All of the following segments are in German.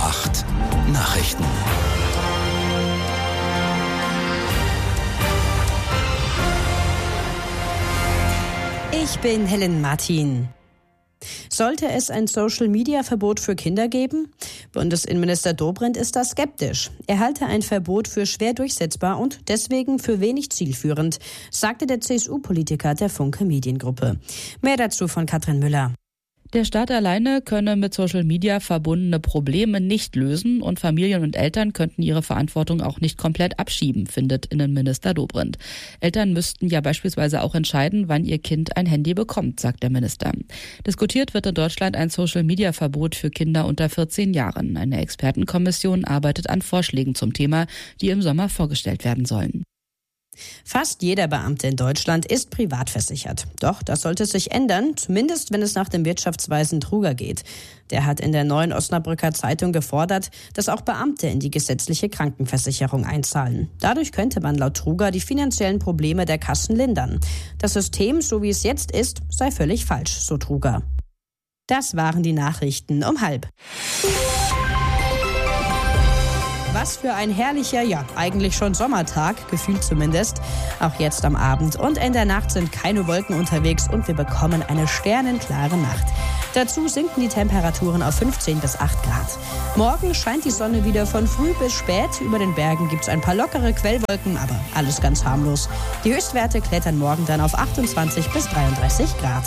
8 Nachrichten. Ich bin Helen Martin. Sollte es ein Social-Media-Verbot für Kinder geben? Bundesinnenminister Dobrindt ist da skeptisch. Er halte ein Verbot für schwer durchsetzbar und deswegen für wenig zielführend, sagte der CSU-Politiker der Funke Mediengruppe. Mehr dazu von Katrin Müller. Der Staat alleine könne mit Social Media verbundene Probleme nicht lösen und Familien und Eltern könnten ihre Verantwortung auch nicht komplett abschieben, findet Innenminister Dobrindt. Eltern müssten ja beispielsweise auch entscheiden, wann ihr Kind ein Handy bekommt, sagt der Minister. Diskutiert wird in Deutschland ein Social Media Verbot für Kinder unter 14 Jahren. Eine Expertenkommission arbeitet an Vorschlägen zum Thema, die im Sommer vorgestellt werden sollen. Fast jeder Beamte in Deutschland ist privat versichert. Doch das sollte sich ändern, zumindest wenn es nach dem Wirtschaftsweisen Truger geht. Der hat in der Neuen Osnabrücker Zeitung gefordert, dass auch Beamte in die gesetzliche Krankenversicherung einzahlen. Dadurch könnte man laut Truger die finanziellen Probleme der Kassen lindern. Das System, so wie es jetzt ist, sei völlig falsch, so Truger. Das waren die Nachrichten um 12:30. Was für ein herrlicher, ja eigentlich schon Sommertag, gefühlt zumindest. Auch jetzt am Abend und in der Nacht sind keine Wolken unterwegs und wir bekommen eine sternenklare Nacht. Dazu sinken die Temperaturen auf 15 bis 8 Grad. Morgen scheint die Sonne wieder von früh bis spät. Über den Bergen gibt's ein paar lockere Quellwolken, aber alles ganz harmlos. Die Höchstwerte klettern morgen dann auf 28 bis 33 Grad.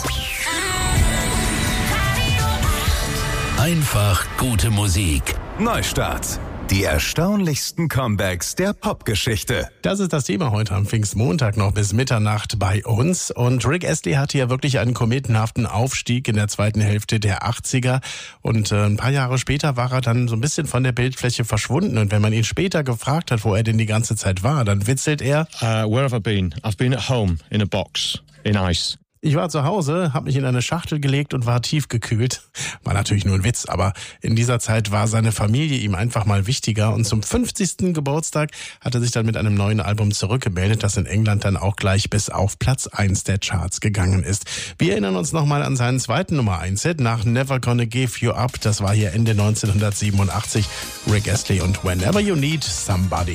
Einfach gute Musik. Neustart. Die erstaunlichsten Comebacks der Popgeschichte. Das ist das Thema heute am Pfingstmontag noch bis Mitternacht bei uns. Und Rick Astley hatte ja wirklich einen kometenhaften Aufstieg in der zweiten Hälfte der 80er. Und ein paar Jahre später war er dann so ein bisschen von der Bildfläche verschwunden. Und wenn man ihn später gefragt hat, wo er denn die ganze Zeit war, dann witzelt er: Where have I been? I've been at home in a box in ice. Ich war zu Hause, habe mich in eine Schachtel gelegt und war tiefgekühlt. War natürlich nur ein Witz, aber in dieser Zeit war seine Familie ihm einfach mal wichtiger. Und zum 50. Geburtstag hat er sich dann mit einem neuen Album zurückgemeldet, das in England dann auch gleich bis auf Platz 1 der Charts gegangen ist. Wir erinnern uns nochmal an seinen zweiten Nummer 1-Hit nach Never Gonna Give You Up. Das war hier Ende 1987. Rick Astley und Whenever You Need Somebody.